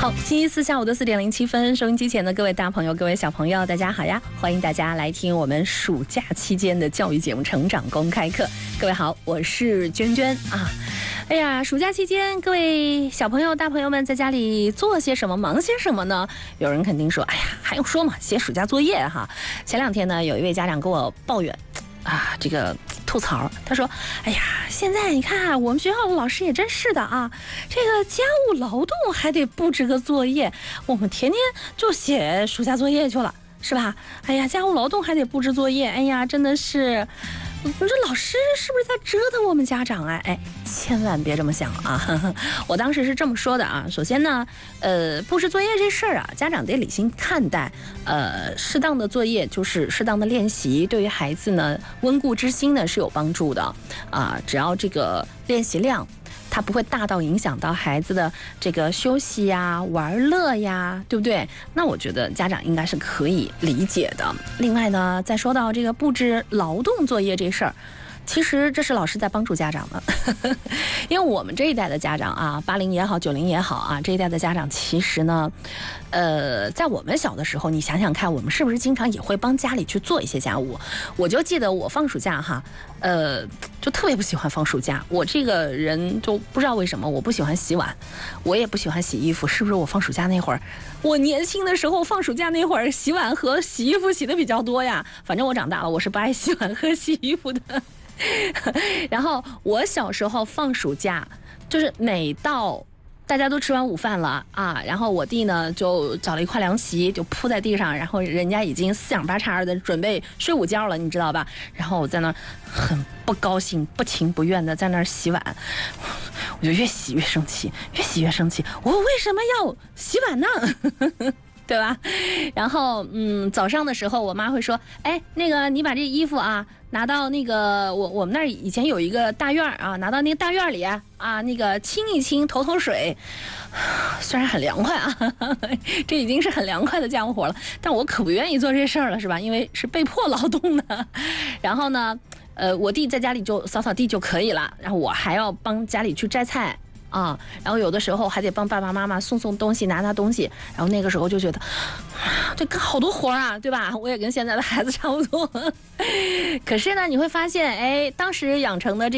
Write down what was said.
好，星期四下午的4:07，收音机前的各位大朋友、各位小朋友，大家好呀！欢迎大家来听我们暑假期间的教育节目《成长公开课》。各位好，我是娟娟啊。哎呀，暑假期间，各位小朋友、大朋友们在家里做些什么、忙些什么呢？有人肯定说，哎呀，还用说嘛，写暑假作业哈。前两天呢，有一位家长跟我抱怨啊，这个吐槽，他说：“哎呀，现在你看我们学校的老师也真是的啊，这个家务劳动还得布置个作业，我们天天就写暑假作业去了，是吧？哎呀，家务劳动还得布置作业，哎呀，真的是。”你说老师是不是在折腾我们家长啊？哎，千万别这么想啊！我当时是这么说的啊。首先呢，布置作业这事儿啊，家长得理性看待。适当的作业就是适当的练习，对于孩子呢，温故知新呢是有帮助的啊。只要这个练习量，它不会大到影响到孩子的这个休息呀、玩乐呀，对不对？那我觉得家长应该是可以理解的。另外呢，再说到这个布置劳动作业这事儿，其实这是老师在帮助家长的，因为我们这一代的家长啊，80也好，90也好啊，这一代的家长其实呢，在我们小的时候，你想想看，我们是不是经常也会帮家里去做一些家务？我就记得我放暑假哈，就特别不喜欢放暑假。我这个人就不知道为什么，我不喜欢洗碗，我也不喜欢洗衣服。是不是我放暑假那会儿，我年轻的时候放暑假那会儿，洗碗和洗衣服洗的比较多呀？反正我长大了，我是不爱洗碗和洗衣服的。然后我小时候放暑假，就是每到大家都吃完午饭了啊，然后我弟呢就找了一块凉席，就铺在地上，然后人家已经四仰八叉的准备睡午觉了，你知道吧？然后我在那儿很不高兴、不情不愿的在那儿洗碗，我就越洗越生气，越洗越生气，我为什么要洗碗呢？对吧？然后早上的时候我妈会说，哎，那个你把这衣服啊拿到那个我们那儿以前有一个大院啊，拿到那个大院里啊那个清一清，投投水，虽然很凉快啊，这已经是很凉快的家务活了，但我可不愿意做这事儿了，是吧？因为是被迫劳动的。然后呢，我弟在家里就扫扫地就可以了，然后我还要帮家里去摘菜。啊，然后有的时候还得帮爸爸妈妈送东西、拿东西，然后那个时候就觉得，这好多活啊，对吧？我也跟现在的孩子差不多。可是呢，你会发现，哎，当时养成的这